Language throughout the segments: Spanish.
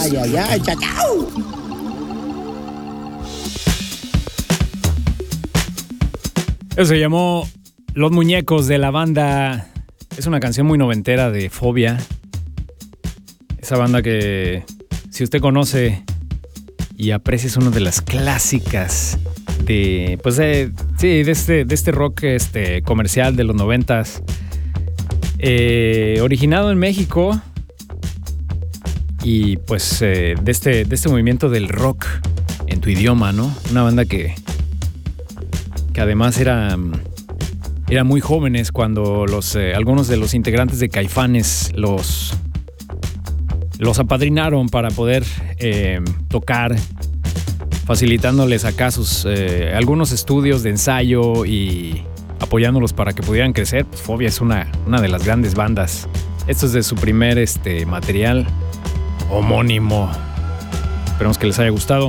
Ay, ay, ay, chao. Eso se llamó Los Muñecos, de la banda. Es una canción muy noventera de Fobia. Esa banda que, si usted conoce y aprecia, es una de las clásicas de, pues de este rock comercial de los 90s. Originado en México y pues de este movimiento del rock en tu idioma, ¿no? Una banda que además era muy jóvenes cuando algunos de los integrantes de Caifanes los apadrinaron para poder tocar, facilitándoles acá algunos estudios de ensayo y apoyándolos para que pudieran crecer. Pues Fobia es una de las grandes bandas. Esto es de su primer material homónimo. Esperemos que les haya gustado.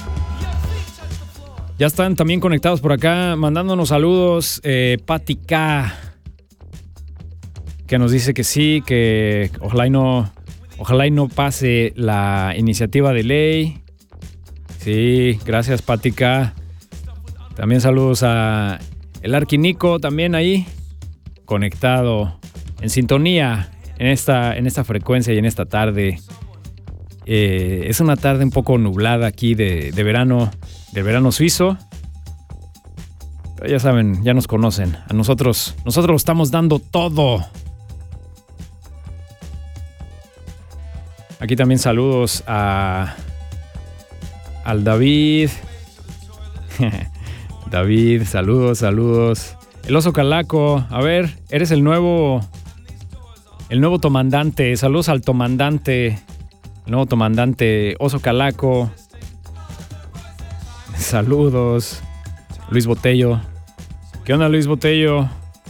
Ya están también conectados por acá, mandándonos saludos. Pati K, que nos dice que sí, que ojalá y no pase la iniciativa de ley. Sí, gracias Pati K. También saludos a el Arquinico, también ahí, conectado, en sintonía, en esta frecuencia y en esta tarde. Es una tarde un poco nublada aquí de verano. Del verano suizo. Pero ya saben, ya nos conocen. A nosotros lo estamos dando todo. Aquí también saludos al David. David, saludos. El Oso Calaco. A ver, eres el nuevo tomandante. Saludos al tomandante. El nuevo tomandante Oso Calaco. Saludos, Luis Botello. ¿Qué onda, Luis Botello?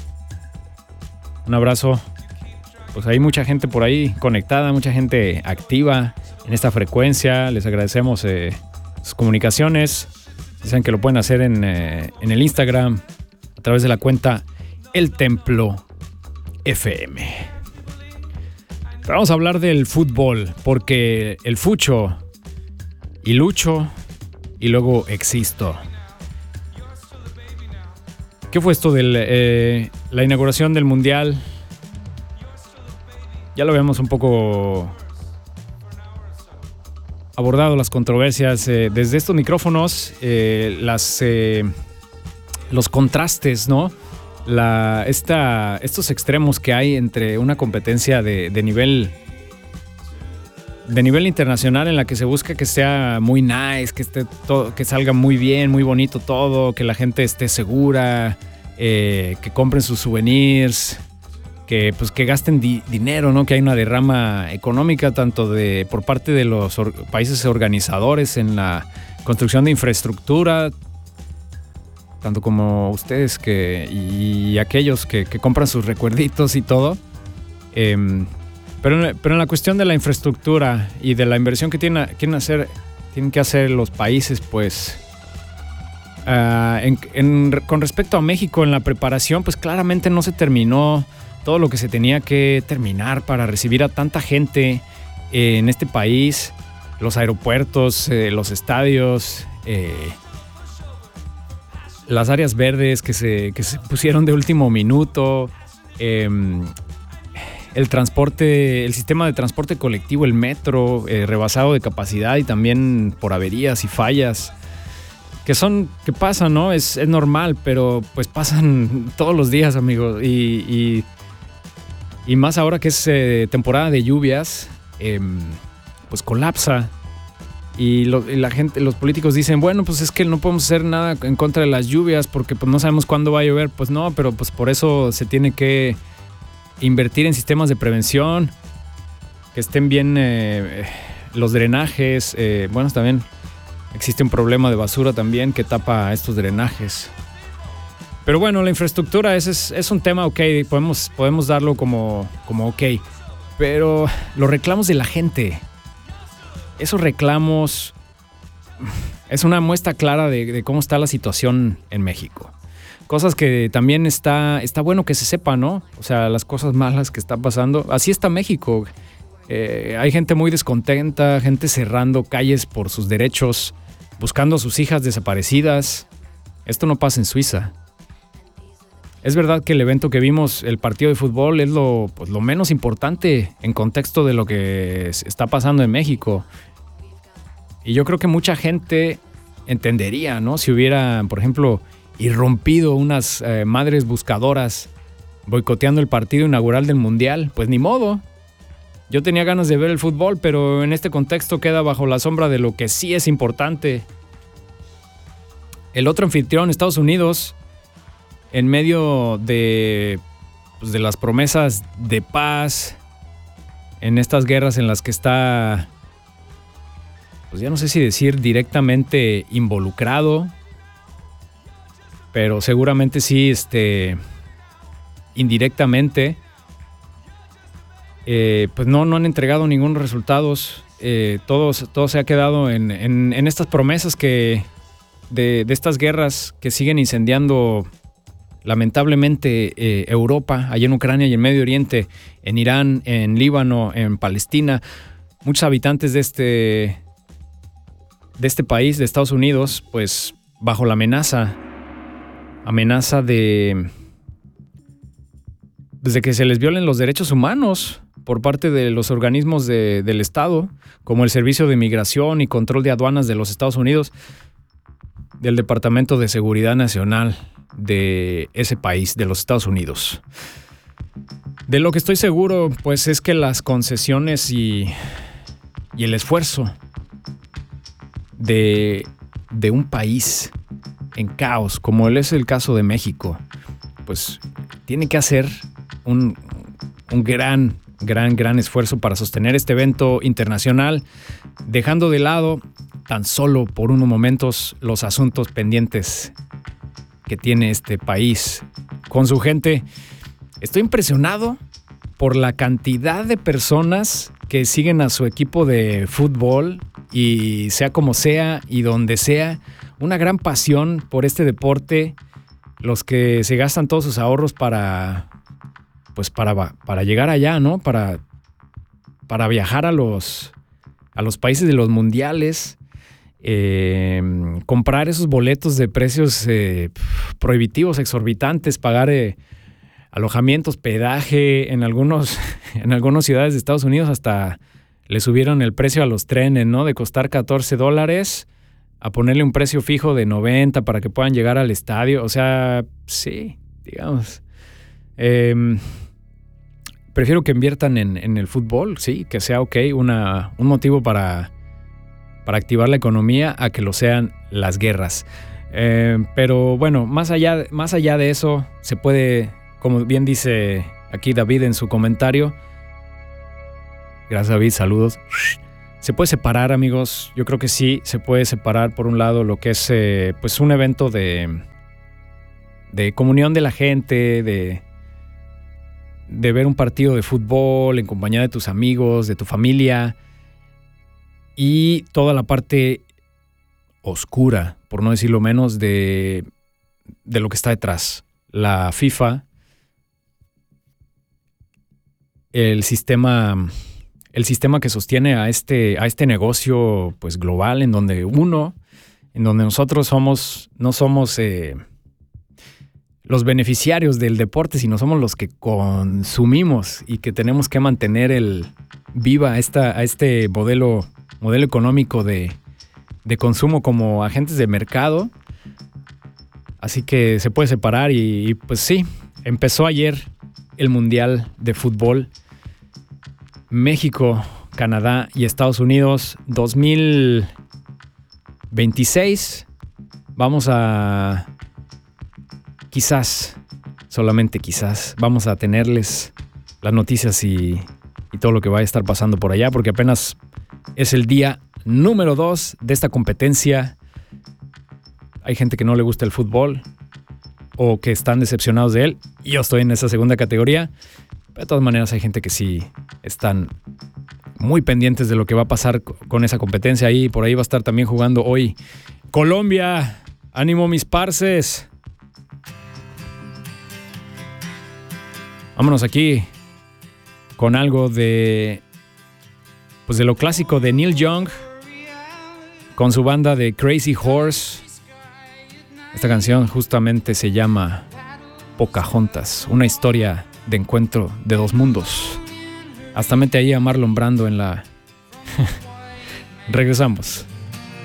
Un abrazo. Pues hay mucha gente por ahí conectada, mucha gente activa en esta frecuencia. Les agradecemos sus comunicaciones. Dicen que lo pueden hacer en el Instagram a través de la cuenta El Templo FM. Pero vamos a hablar del fútbol, porque el Fucho y Lucho y luego Existo. ¿Qué fue esto de la inauguración del Mundial? Ya lo habíamos un poco abordado, las controversias desde estos micrófonos, los contrastes, ¿no? Estos extremos que hay entre una competencia de nivel internacional en la que se busca que sea muy nice, que esté todo, que salga muy bien, muy bonito todo, que la gente esté segura, que compren sus souvenirs, que gasten dinero, ¿no? Que hay una derrama económica tanto por parte de los países organizadores en la construcción de infraestructura, tanto como ustedes y aquellos que compran sus recuerditos y todo. Pero en la cuestión de la infraestructura y de la inversión que tienen que hacer los países, pues con respecto a México, en la preparación, pues claramente no se terminó todo lo que se tenía que terminar para recibir a tanta gente en este país. Los aeropuertos, los estadios, las áreas verdes que se pusieron de último minuto, el transporte, el sistema de transporte colectivo, el metro, rebasado de capacidad y también por averías y fallas que pasan, ¿no? Es normal, pero pues pasan todos los días, amigos. Y más ahora que es temporada de lluvias, pues colapsa. Y la gente, los políticos dicen, bueno, pues es que no podemos hacer nada en contra de las lluvias porque pues no sabemos cuándo va a llover. Pues no, pero pues por eso se tiene que invertir en sistemas de prevención, que estén bien los drenajes. Bueno, también existe un problema de basura también que tapa estos drenajes. Pero bueno, la infraestructura es un tema ok, podemos darlo como ok. Pero los reclamos de la gente, esos reclamos es una muestra clara de cómo está la situación en México. Cosas que también está bueno que se sepa, ¿no? O sea, las cosas malas que están pasando. Así está México. Hay gente muy descontenta, gente cerrando calles por sus derechos, buscando a sus hijas desaparecidas. Esto no pasa en Suiza. Es verdad que el evento que vimos, el partido de fútbol, es lo menos importante en contexto de lo que está pasando en México. Y yo creo que mucha gente entendería, ¿no? Si hubiera, por ejemplo, irrumpido unas madres buscadoras boicoteando el partido inaugural del Mundial. Pues ni modo. Yo tenía ganas de ver el fútbol, pero en este contexto queda bajo la sombra de lo que sí es importante. El otro anfitrión, Estados Unidos, en medio de las promesas de paz, en estas guerras en las que está, pues ya no sé si decir directamente involucrado, pero seguramente sí, indirectamente, pues no han entregado ningún resultados. Todo se ha quedado en estas promesas de estas guerras que siguen incendiando lamentablemente Europa, allá en Ucrania y en Medio Oriente, en Irán, en Líbano, en Palestina. Muchos habitantes de este país, de Estados Unidos, pues bajo la amenaza desde que se les violen los derechos humanos por parte de los organismos del Estado, como el Servicio de Migración y Control de Aduanas de los Estados Unidos, del Departamento de Seguridad Nacional de ese país, de los Estados Unidos. De lo que estoy seguro, pues es que las concesiones y el esfuerzo de un país en caos, como es el caso de México, pues tiene que hacer un gran esfuerzo para sostener este evento internacional, dejando de lado tan solo por unos momentos los asuntos pendientes que tiene este país con su gente. Estoy impresionado por la cantidad de personas que siguen a su equipo de fútbol, y sea como sea y donde sea, una gran pasión por este deporte, los que se gastan todos sus ahorros para llegar allá, ¿no? Para viajar a los países de los mundiales, comprar esos boletos de precios prohibitivos, exorbitantes, pagar alojamiento, hospedaje. En algunas ciudades de Estados Unidos hasta le subieron el precio a los trenes, ¿no? De costar $14 a ponerle un precio fijo de 90 para que puedan llegar al estadio. O sea, sí, digamos. Prefiero que inviertan en el fútbol, sí, que sea un motivo para activar la economía, a que lo sean las guerras. Pero bueno, más allá de eso, se puede, como bien dice aquí David en su comentario, gracias David, saludos, se puede separar, amigos. Yo creo que sí, se puede separar por un lado lo que es pues un evento de comunión de la gente, de ver un partido de fútbol en compañía de tus amigos, de tu familia, y toda la parte oscura, por no decirlo menos, de lo que está detrás. La FIFA, el sistema que sostiene a este negocio pues global, en donde nosotros no somos los beneficiarios del deporte, sino somos los que consumimos, y que tenemos que mantener viva a este modelo económico de consumo como agentes de mercado. Así que se puede separar y pues sí, empezó ayer el Mundial de Fútbol. México, Canadá y Estados Unidos 2026. Vamos a... quizás, solamente quizás, vamos a tenerles las noticias y todo lo que va a estar pasando por allá, porque apenas es el día número 2 de esta competencia. Hay gente que no le gusta el fútbol o que están decepcionados de él. Yo estoy en esa segunda categoría. Pero de todas maneras hay gente que sí están muy pendientes de lo que va a pasar con esa competencia. Ahí, por ahí va a estar también jugando hoy Colombia. ¡Ánimo, mis parces! Vámonos aquí con algo de pues de lo clásico de Neil Young con su banda de Crazy Horse. Esta canción justamente se llama Pocahontas, una historia de encuentro de dos mundos. Hasta mete ahí a Marlon Brando en la... Regresamos.